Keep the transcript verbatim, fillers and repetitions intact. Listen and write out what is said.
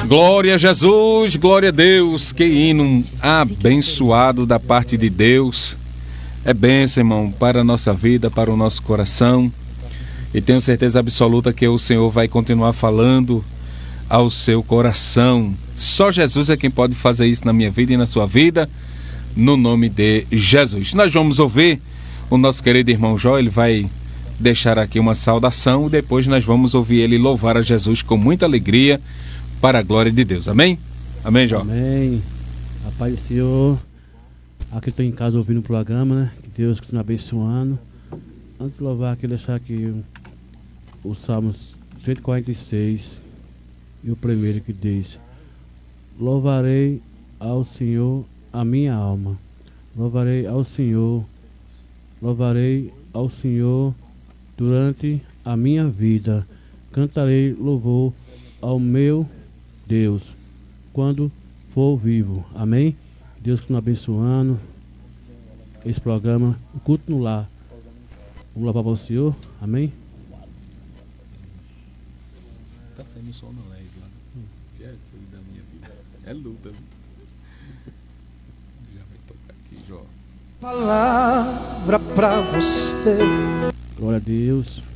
Glória a Jesus, glória a Deus. Que hino abençoado da parte de Deus. É bênção, irmão, para a nossa vida, para o nosso coração. E tenho certeza absoluta que o Senhor vai continuar falando ao seu coração. Só Jesus é quem pode fazer isso na minha vida e na sua vida, no nome de Jesus. Nós vamos ouvir o nosso querido irmão Jó. Ele vai deixar aqui uma saudação e depois nós vamos ouvir ele louvar a Jesus com muita alegria para a glória de Deus. Amém? Amém, Jó? Amém. A paz do Senhor. Aqui estou em casa ouvindo o programa, né? Que Deus continue abençoando. Antes de louvar aqui, deixar aqui o, o Salmos cento e quarenta e seis e o primeiro que diz: louvarei ao Senhor a minha alma, louvarei ao Senhor, louvarei ao Senhor durante a minha vida, cantarei louvor ao meu Deus quando for vivo. Amém? Deus continue abençoando esse programa, o culto no lar. Vamos louvar para o Senhor. Amém? Tá saindo som na live lá. Que é isso da minha vida. É luta. Já vai tocar aqui, Jó. Palavra pra você. Glória a Deus.